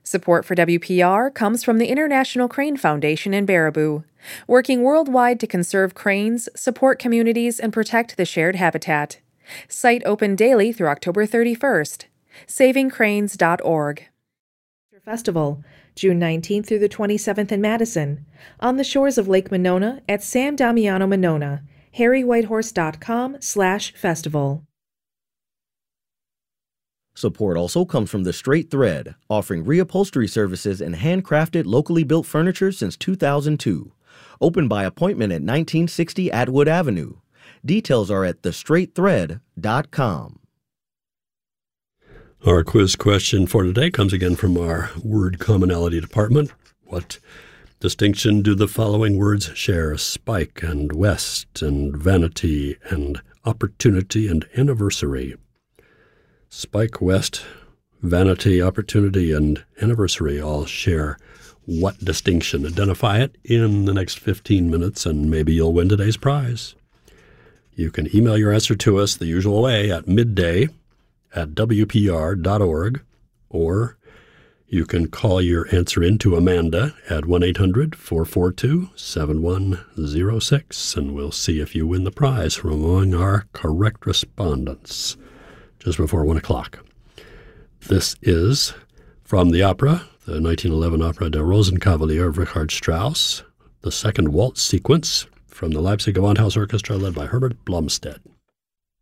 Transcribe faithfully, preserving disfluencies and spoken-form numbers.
Support for W P R comes from the International Crane Foundation in Baraboo, working worldwide to conserve cranes, support communities, and protect the shared habitat. Site open daily through October thirty-first. saving cranes dot org. Festival, June nineteenth through the twenty-seventh in Madison, on the shores of Lake Monona at San Damiano Monona, harry whitehorse dot com slash festival. Support also comes from The Straight Thread, offering reupholstery services and handcrafted, locally built furniture since two thousand two. Open by appointment at nineteen sixty Atwood Avenue. Details are at the straight thread dot com. Our quiz question for today comes again from our word commonality department. What distinction do the following words share? Spike and west and vanity and opportunity and anniversary. Spike, west, vanity, opportunity, and anniversary all share what distinction? Identify it in the next fifteen minutes, and maybe you'll win today's prize. You can email your answer to us the usual way at midday at w p r dot org, or you can call your answer in to Amanda at one eight hundred four four two seven one zero six, and we'll see if you win the prize from among our correct respondents just before one o'clock. This is from the opera, the nineteen eleven opera Der Rosenkavalier of Richard Strauss, the second waltz sequence from the Leipzig Gewandhaus Orchestra led by Herbert Blomstedt.